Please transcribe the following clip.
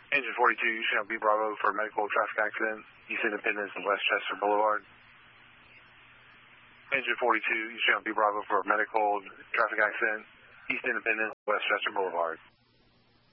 Engine 42, you should have B Bravo for medical traffic accident, East Independence and Westchester Boulevard. Engine 42, you should have B Bravo for medical traffic accident, East Independence, Westchester Boulevard.